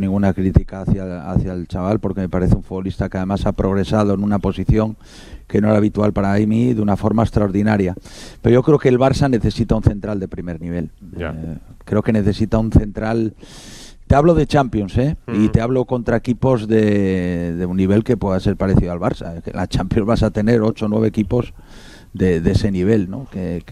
ninguna crítica hacia el chaval, porque me parece un futbolista que además ha progresado en una posición que no era habitual para mí de una forma extraordinaria. Pero yo creo que el Barça necesita un central de primer nivel. Creo que necesita un central. Te hablo de Champions, y te hablo contra equipos de un nivel que pueda ser parecido al Barça. En la Champions vas a tener 8 o 9 equipos de ese nivel, ¿no? Que